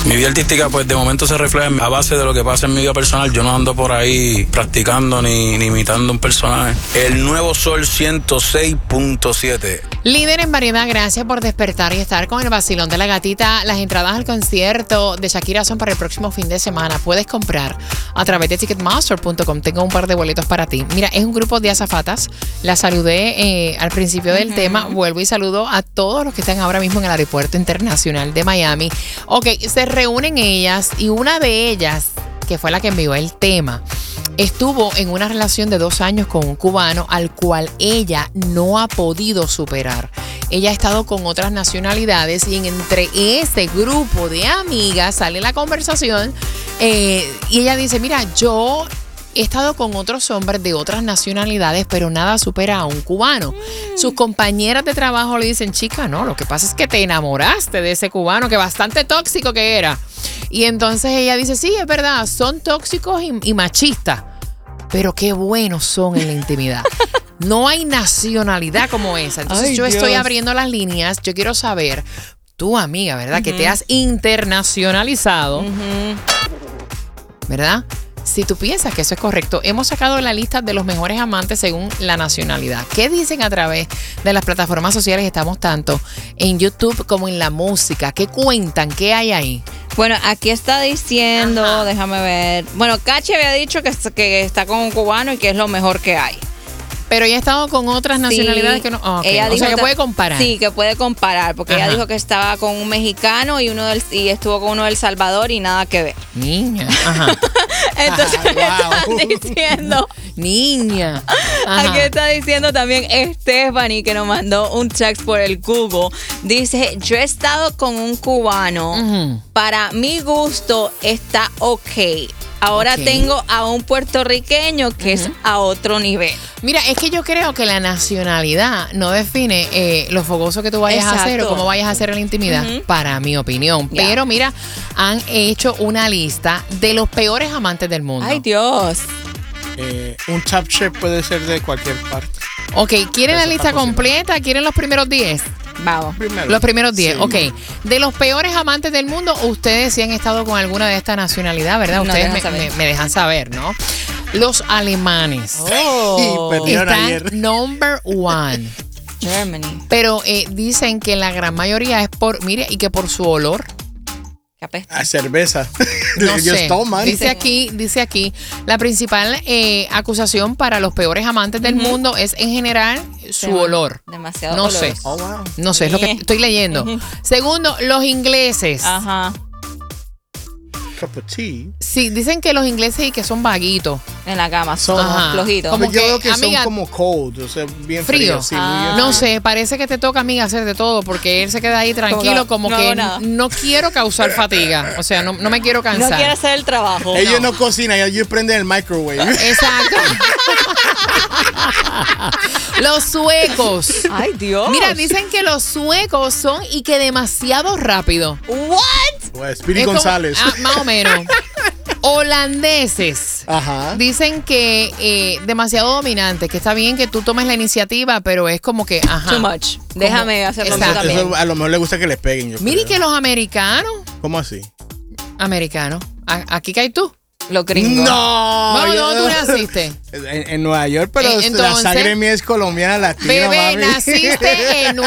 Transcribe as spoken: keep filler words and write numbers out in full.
Mi vida artística, pues de momento se refleja a base de lo que pasa en mi vida personal. Yo no ando por ahí practicando ni, ni imitando un personaje. El Nuevo Sol ciento seis punto siete. Líder en variedad, gracias por despertar y estar con el vacilón de la gatita. Las entradas al concierto de Shakira son para el próximo fin de semana. Puedes comprar a través de ticketmaster punto com. Tengo un par de boletos para ti. Mira, es un grupo de azafatas. La saludé eh, al principio del uh-huh. tema. Vuelvo y saludo a todos los que están ahora mismo en el Aeropuerto Internacional de Miami. Ok, se reúnen ellas y una de ellas, que fue la que envió el tema, estuvo en una relación de dos años con un cubano al cual ella no ha podido superar. Ella ha estado con otras nacionalidades y entre ese grupo de amigas sale la conversación eh, y ella dice, mira, yo he estado con otros hombres de otras nacionalidades, pero nada supera a un cubano. Mm. Sus compañeras de trabajo le dicen, chica, no, lo que pasa es que te enamoraste de ese cubano, que bastante tóxico que era. Y entonces ella dice, sí, es verdad, son tóxicos y, y machistas, pero qué buenos son en la intimidad. No hay nacionalidad como esa. Entonces Ay, yo Dios. estoy abriendo las líneas. Yo quiero saber, tú amiga, ¿verdad? Uh-huh. Que te has internacionalizado, uh-huh. ¿verdad? Si tú piensas que eso es correcto, hemos sacado la lista de los mejores amantes según la nacionalidad. ¿Qué dicen a través de las plataformas sociales? Estamos tanto en YouTube como en la música. ¿Qué cuentan? ¿Qué hay ahí? Bueno, aquí está diciendo, Ajá. déjame ver. Bueno, Cachi había dicho que, que está con un cubano y que es lo mejor que hay. Pero ella ha estado con otras nacionalidades sí, que no. Oh, okay. ella o dijo sea, que puede comparar. Sí, que puede comparar, porque Ajá. ella dijo que estaba con un mexicano y uno del, y estuvo con uno del Salvador y nada que ver. Niña. Ajá. Entonces wow. están diciendo. Niña. Ajá. Aquí está diciendo también Stephanie, que nos mandó un text por el Google. Dice, yo he estado con un cubano. Uh-huh. Para mi gusto está ok. Ahora okay. tengo a un puertorriqueño que uh-huh. es a otro nivel. Mira, es que yo creo que la nacionalidad no define eh, lo fogoso que tú vayas Exacto. a hacer o cómo vayas a hacer en la intimidad, uh-huh. para mi opinión. Yeah. Pero mira, han hecho una lista de los peores amantes del mundo. ¡Ay, Dios! Eh, un top chef puede ser de cualquier parte. Ok, ¿quieren la lista completa? ¿Quieren los primeros diez? Vamos. Primero. Los primeros diez, sí. ok. De los peores amantes del mundo, ustedes sí han estado con alguna de esta nacionalidad, ¿verdad? No, ustedes me, me, me dejan saber, ¿no? Los alemanes. Oh. Sí, están ayer. number one. Germany. Pero eh, dicen que la gran mayoría es por, mire, y que por su olor. A cerveza. No Ellos sé. toman. Dice aquí, dice aquí, la principal eh, acusación para los peores amantes del uh-huh. mundo es en general su Dem- olor. Demasiado No oloroso. sé. Oh, wow. No sé, es lo que estoy leyendo. Uh-huh. Segundo, los ingleses. Ajá. Cup of tea. Sí, dicen que los ingleses y que son vaguitos. En la cama, son Ajá. flojitos. Como Yo que, creo que amiga, son como cold, o sea, bien frío. frío. Sí, ah. bien No frío. sé, parece que te toca, amiga, hacer de todo, porque él se queda ahí tranquilo, como, como que no, no, no, no quiero causar fatiga. O sea, no, no me quiero cansar. No quiere hacer el trabajo. Ellos no, no cocinan, ellos prenden el microwave. Exacto. Los suecos. Ay, Dios. Mira, dicen que los suecos son y que demasiado rápido. What? Pues, Speedy Es como- González. ah, más o menos. Holandeses. Ajá. Dicen que eh, demasiado dominantes, que está bien que tú tomes la iniciativa, pero es como que, ajá. Too much. Déjame hacerlo Exacto. yo también. Eso a lo mejor les gusta que les peguen. Yo Mire creo. que los americanos, ¿Cómo así? americanos, a- aquí caes tú. Los gringos. No. Bueno, yo- ¿dónde tú naciste? En, en Nueva York, pero Eh, entonces, la sangre mía es colombiana latina, Bebé, mami. naciste en Nueva